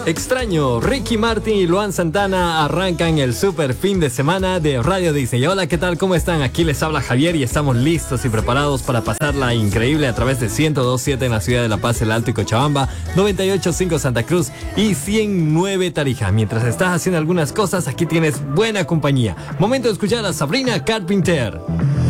Extraño, Ricky Martin y Luan Santana arrancan el super fin de semana de Radio Disney. Hola, ¿qué tal? ¿Cómo están? Aquí les habla Javier y estamos listos y preparados para pasarla increíble a través de 102.7 en la ciudad de La Paz, El Alto y Cochabamba, 98.5 Santa Cruz y 100.9 Tarija. Mientras estás haciendo algunas cosas, aquí tienes buena compañía. Momento de escuchar a Sabrina Carpenter.